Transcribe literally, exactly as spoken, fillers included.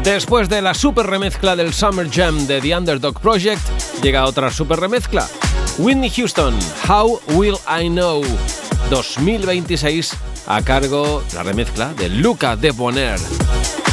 Después de la super remezcla del Summer Jam de The Underdog Project, llega otra super remezcla. Whitney Houston, How Will I Know, dos mil veintiséis, a cargo de la remezcla de Luca Debonaire.